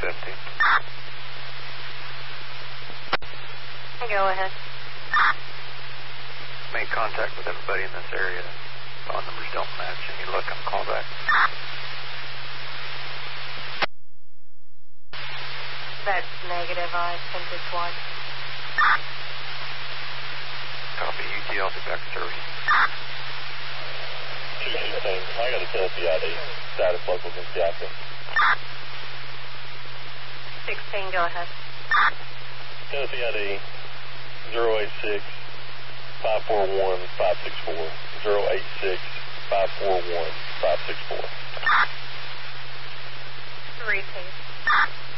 617. Go ahead. Made contact with everybody in this area. Phone numbers don't match. Any luck on call back? That's negative. I sent it twice. Copy UT, I'll be back to service. 216, I got a Tennessee ID. Status local in Seattle. 16, go ahead. Tennessee ID 086 541 564. 086 541 564. Repeat.